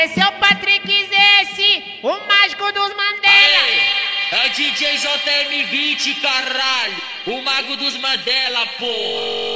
Esse é o Patrick Zesse, o mágico dos Mandela. É o DJ JM20, caralho, o mago dos Mandela, pô.